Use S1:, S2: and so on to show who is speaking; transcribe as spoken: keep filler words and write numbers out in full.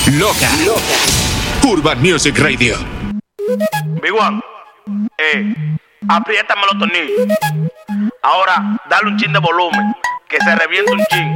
S1: Loca. Loca. Urban Music Radio.
S2: Big One, eh, apriétame los tornillos. Ahora, dale un chin de volumen, que se reviente un chin.